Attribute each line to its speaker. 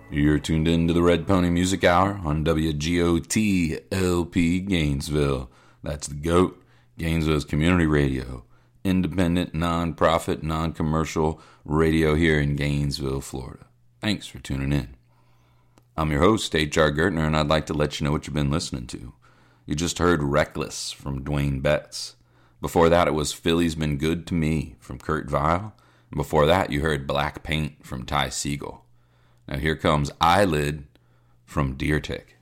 Speaker 1: You're tuned in to the Red Pony Music Hour on WGOT LP Gainesville. That's the GOAT, Gainesville's community radio, independent, non-profit, non-commercial radio here in Gainesville, Florida. Thanks for tuning in. I'm your host, H.R. Gertner, and I'd like to let you know what you've been listening to. You just heard Reckless from Dwayne Betts. Before that, it was Philly's Been Good to Me from Kurt Vile. And before that, you heard Black Paint from Ty Segall. Now here comes Eyelid from Deer Tick.